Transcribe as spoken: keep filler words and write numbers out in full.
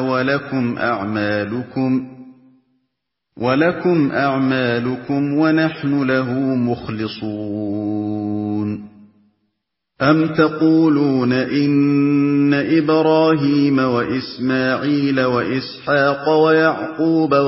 ولكم أعمالكم ولكم أعمالكم ونحن له مخلصون أم تقولون إن إبراهيم وإسماعيل وإسحاق ويعقوب